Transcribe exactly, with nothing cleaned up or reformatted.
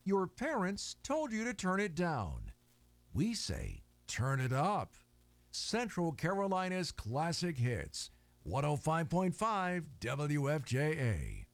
Your parents told you to turn it down. We say, turn it up. Central Carolina's classic hits. one oh five point five W F J A.